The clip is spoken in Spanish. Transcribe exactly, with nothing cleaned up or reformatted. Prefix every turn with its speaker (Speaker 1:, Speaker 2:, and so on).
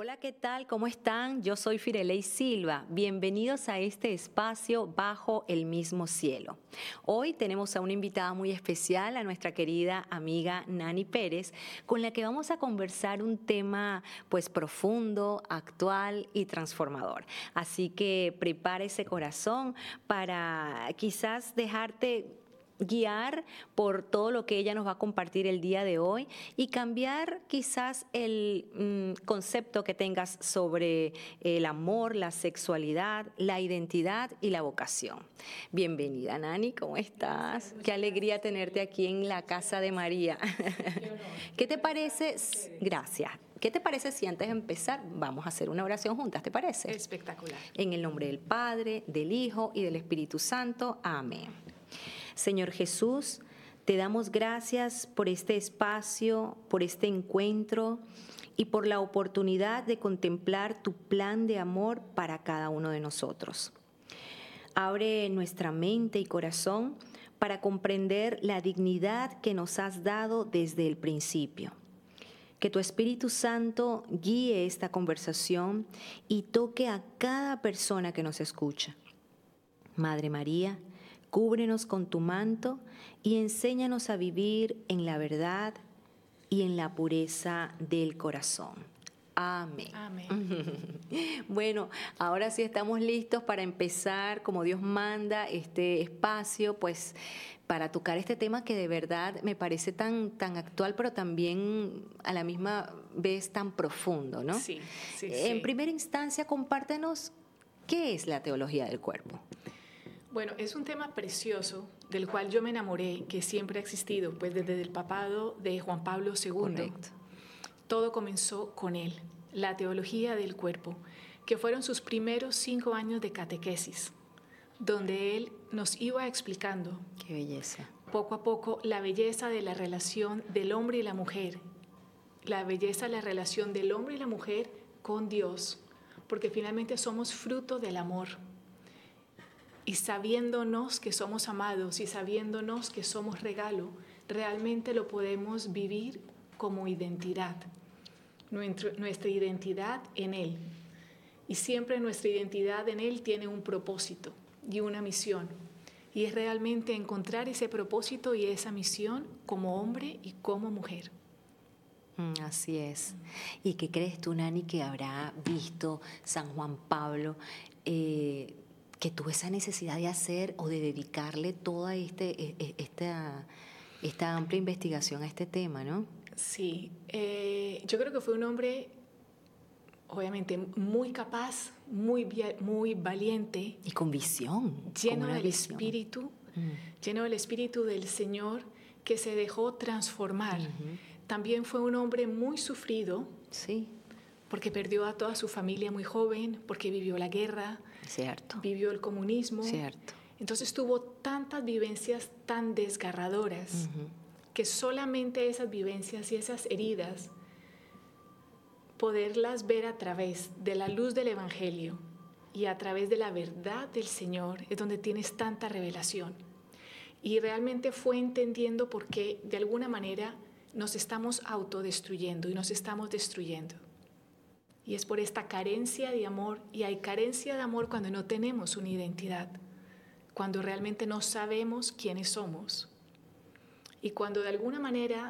Speaker 1: Hola, ¿qué tal? ¿Cómo están? Yo soy Firelei Silva. Bienvenidos a este espacio Bajo el Mismo Cielo. Hoy tenemos a una invitada muy especial, a nuestra querida amiga Nani Pérez, con la que vamos a conversar un tema pues profundo, actual y transformador. Así que prepara ese corazón para quizás dejarte guiar por todo lo que ella nos va a compartir el día de hoy y cambiar quizás el mm, concepto que tengas sobre el amor, la sexualidad, la identidad y la vocación. Bienvenida, Nani, ¿cómo estás? Qué alegría tenerte aquí en la casa de María. ¿Qué te parece? Gracias. ¿Qué te parece si antes de empezar vamos a hacer una oración juntas? ¿Te parece?
Speaker 2: Espectacular.
Speaker 1: En el nombre del Padre, del Hijo y del Espíritu Santo. Amén. Señor Jesús, te damos gracias por este espacio, por este encuentro y por la oportunidad de contemplar tu plan de amor para cada uno de nosotros. Abre nuestra mente y corazón para comprender la dignidad que nos has dado desde el principio. Que tu Espíritu Santo guíe esta conversación y toque a cada persona que nos escucha. Madre María, cúbrenos con tu manto y enséñanos a vivir en la verdad y en la pureza del corazón. Amén.
Speaker 2: Amén.
Speaker 1: Bueno, ahora sí estamos listos para empezar, como Dios manda, este espacio, pues para tocar este tema que de verdad me parece tan, tan actual, pero también a la misma vez tan profundo, ¿no?
Speaker 2: Sí, sí,
Speaker 1: En
Speaker 2: sí.
Speaker 1: primera instancia, compártenos qué es la teología del cuerpo.
Speaker 2: Bueno, es un tema precioso del cual yo me enamoré, que siempre ha existido, pues desde el papado de Juan Pablo segundo.
Speaker 1: Correcto.
Speaker 2: Todo comenzó con él, la teología del cuerpo, que fueron sus primeros cinco años de catequesis, donde él nos iba explicando
Speaker 1: Qué belleza.
Speaker 2: poco a poco la belleza de la relación del hombre y la mujer, la belleza de la relación del hombre y la mujer con Dios, porque finalmente somos fruto del amor. Y sabiéndonos que somos amados y sabiéndonos que somos regalo, realmente lo podemos vivir como identidad, nuestra identidad en Él. Y siempre nuestra identidad en Él tiene un propósito y una misión. Y es realmente encontrar ese propósito y esa misión como hombre y como mujer.
Speaker 1: Mm, así es. ¿Y qué crees tú, Nani, que habrá visto San Juan Pablo eh, que tuvo esa necesidad de hacer o de dedicarle toda este, esta, esta amplia investigación a este tema, ¿no?
Speaker 2: Sí, eh, yo creo que fue un hombre obviamente muy capaz, muy, muy valiente.
Speaker 1: Y con visión.
Speaker 2: Lleno
Speaker 1: con
Speaker 2: del
Speaker 1: visión.
Speaker 2: espíritu,
Speaker 1: Mm.
Speaker 2: lleno del espíritu del Señor, que se dejó transformar.
Speaker 1: Uh-huh.
Speaker 2: También fue un hombre muy sufrido.
Speaker 1: Sí.
Speaker 2: Porque perdió a toda su familia muy joven, porque vivió la guerra,
Speaker 1: Cierto.
Speaker 2: vivió el comunismo.
Speaker 1: Cierto.
Speaker 2: Entonces tuvo tantas vivencias tan desgarradoras,
Speaker 1: Uh-huh.
Speaker 2: que solamente esas vivencias y esas heridas, poderlas ver a través de la luz del Evangelio y a través de la verdad del Señor, es donde tienes tanta revelación. Y realmente fue entendiendo por qué de alguna manera nos estamos autodestruyendo y nos estamos destruyendo. Y es por esta carencia de amor, y hay carencia de amor cuando no tenemos una identidad, cuando realmente no sabemos quiénes somos. Y cuando de alguna manera